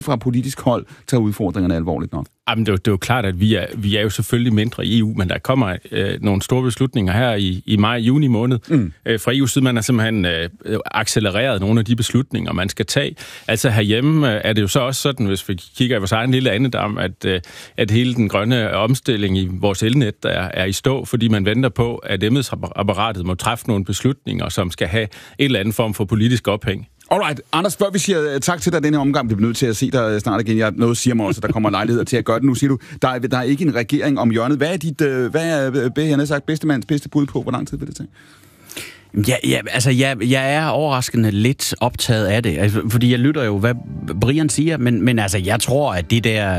fra politisk hold tager udfordringerne alvorligt nok? Jamen, det er jo klart, at vi er jo selvfølgelig mindre i EU, men der kommer nogle store beslutninger her i maj-juni måned. Fra EU's side, man har simpelthen accelereret nogle af de beslutninger, man skal tage. Altså herhjemme er det jo så også sådan, hvis vi kigger i vores egen lille andedam, at hele den grønne omstilling i vores elnet er i stå, fordi man venter på, at embedsapparatet må træffe nogle beslutninger, som skal have en eller anden form for politisk ophæng. Alright, Anders, før vi siger tak til dig denne omgang, bliver nødt til at se dig snart igen. Noget siger mig også, at der kommer lejligheder til at gøre det. Nu siger du, der er ikke en regering om hjørnet. Hvad er bedstemands bedste bud på? Hvor lang tid vil det tage? Jeg er overraskende lidt optaget af det, altså, fordi jeg lytter jo, hvad Brian siger, men altså, jeg tror, at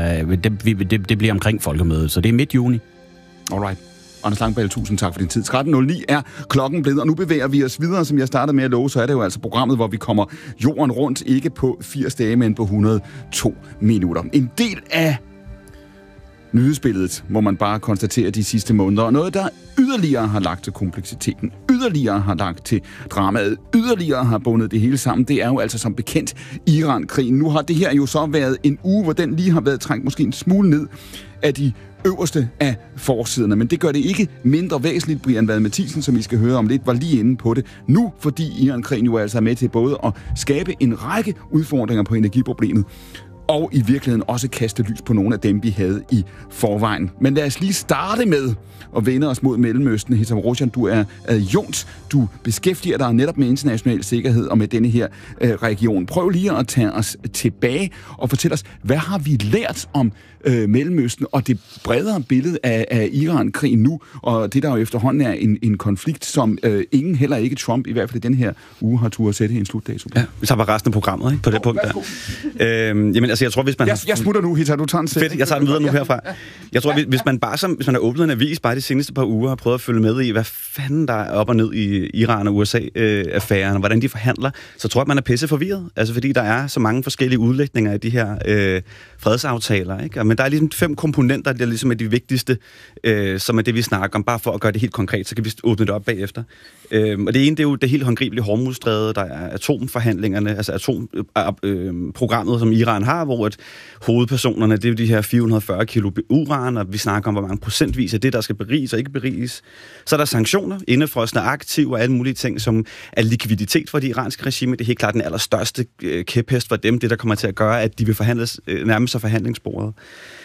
det bliver omkring folkemødet, så det er midt juni. Alright. Anders Langballe, tusind tak for din tid. 13.09 er klokken blevet, og nu bevæger vi os videre, som jeg startede med at love, så er det jo altså programmet, hvor vi kommer jorden rundt, ikke på 80 dage, men på 102 minutter. En del af nyhedsbilledet må man bare konstatere de sidste måneder, og noget, der yderligere har lagt til kompleksiteten, yderligere har lagt til dramaet, yderligere har bundet det hele sammen, det er jo altså som bekendt Iran-krigen. Nu har det her jo så været en uge, hvor den lige har været trængt måske en smule ned af de øverste af forsiderne, men det gør det ikke mindre væsentligt. Brian Vad Mathisen, som I skal høre om lidt, var lige inde på det nu, fordi Iran-krigen jo altså er med til både at skabe en række udfordringer på energiproblemet, og i virkeligheden også kaste lys på nogle af dem, vi havde i forvejen. Men lad os lige starte med at vende os mod Mellemøsten. Hisham Roshan, du er adjunkt. Du beskæftiger dig netop med international sikkerhed og med denne her region. Prøv lige at tage os tilbage og fortæl os, hvad har vi lært om Mellemøsten og det bredere billede af Iran-krigen nu, og det der jo efterhånden er en konflikt, som ingen, heller ikke Trump, i hvert fald i den her uge, har turde sætte en slutdato på. Ja, vi tager bare resten af programmet, ikke, på det punkt der. Jamen, altså, jeg tror, hvis man... Jeg smutter nu, Hita, du tager en sæt. Fedt, jeg tager den videre nu herfra. Jeg tror, hvis man har åbnet en avis bare de seneste par uger og prøvet at følge med i, hvad fanden der er op og ned i Iran og USA-affæren, og hvordan de forhandler, så tror jeg, man er pisse forvirret. Altså, fordi der er så mange forskellige udlægninger af de her fredsaftaler, ikke? Men der er ligesom 5 komponenter, der ligesom er de vigtigste, som er det, vi snakker om, bare for at gøre det helt konkret, så kan vi åbne det op bagefter. Og det ene, det er jo det helt håndgribelige Hormuzstræde, der er atomforhandlingerne, altså atomprogrammet, som Iran har, hvor at hovedpersonerne, det er jo de her 440 kilo uran, og vi snakker om, hvor mange procentvis af det, der skal beriges og ikke beriges. Så er der sanktioner, indefrosne aktiver og alle mulige ting, som er likviditet for det iranske regime. Det er helt klart den allerstørste kæphest for dem, det der kommer til at gøre, at de vil forhandles nærmest sig forhandlingsbordet.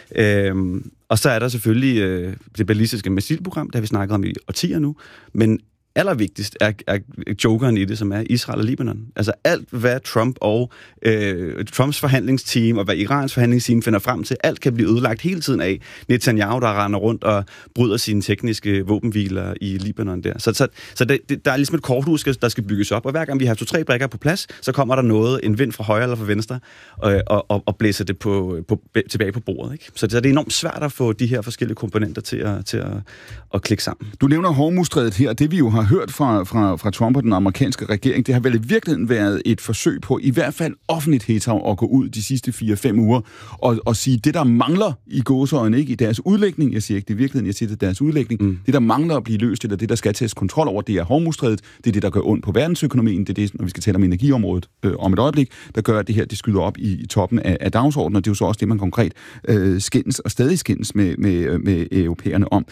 Og så er der selvfølgelig det ballistiske missilprogram, det har vi snakket om i årtier nu, men allervigtigst er jokeren i det, som er Israel og Libanon. Altså alt, hvad Trump og Trumps forhandlingsteam og hvad Irans forhandlingsteam finder frem til, alt kan blive ødelagt hele tiden af Netanyahu, der render rundt og bryder sine tekniske våbenhviler i Libanon der. Så der er ligesom et korthus, der skal bygges op, og hver gang vi har 2-3 brikker på plads, så kommer der noget, en vind fra højre eller fra venstre, og blæser det tilbage på bordet. Ikke? Så det er enormt svært at få de her forskellige komponenter til at klikke sammen. Du nævner Hormuzstrædet her, det vi jo har hørt fra Trump og den amerikanske regering, det har vel i virkeligheden været et forsøg på, i hvert fald offentligt at gå ud de sidste 4-5 uger og sige, det der mangler i gåseøjne, ikke i deres udlægning, jeg siger ikke det i virkeligheden, jeg siger det deres udlægning, det der mangler at blive løst, eller det der skal tages kontrol over, det er Hormuzstrædet, det er det, der gør ondt på verdensøkonomien, det er det, når vi skal tale om energiområdet om et øjeblik, der gør, at det her, det skyder op i toppen af dagsordenen, og det er jo så også det, man konkret skændes og stadig skændes med europæerne om.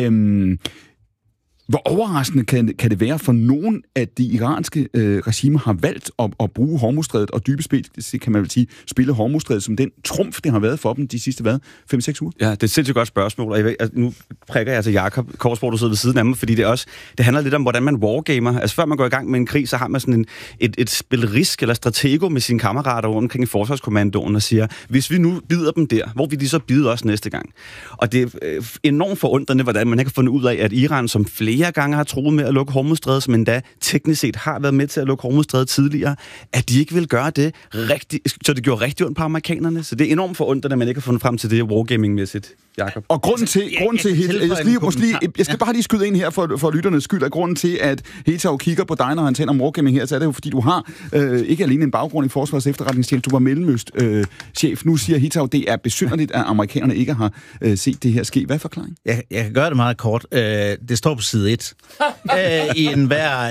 Hvor overraskende kan det være for nogen, at de iranske regimer har valgt at bruge Hormuzstrædet og dybest set, kan man vel sige, spille Hormuzstrædet som den trumf, det har været for dem de sidste 5-6 uger? Ja, det er et sindssygt godt spørgsmål, og nu prikker jeg til Jakob Korsborg, der sidder ved siden af mig, fordi det handler lidt om, hvordan man wargamer. Altså før man går i gang med en krig, så har man sådan et spilrisk eller stratego med sine kammerater rundt omkring i forsvarskommandoen og siger, hvis vi nu bider dem der, hvor vil de så bide os næste gang? Og det er enormt forundrende, hvordan man ikke har fundet ud af, at Iran som flere gange har troet med at lukke Hormuzstrædet, som endda teknisk set har været med til at lukke Hormuzstrædet tidligere, at de ikke vil gøre det rigtigt, så det gjorde rigtig ondt på amerikanerne. Så det er enormt forundrende, at man ikke har fundet frem til det wargaming-mæssigt, Jakob. Og grunden til jeg skal bare lige skyde ind her for lytternes skyld, at grunden til, at Hetau kigger på dig, når han taler om wargaming her, så er det jo, fordi du har ikke alene en baggrund i Forsvars Efterretningstjeneste, du var Mellemøst-chef. Nu siger Hetau, det er besynderligt, at amerikanerne ikke har set det her ske. Hvad er forklaringen? Jeg kan gøre det meget kort. Det står på side 1 i enhver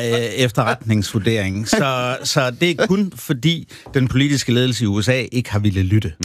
efterretningsvurdering. Så det er kun fordi den politiske ledelse i USA ikke har ville lytte.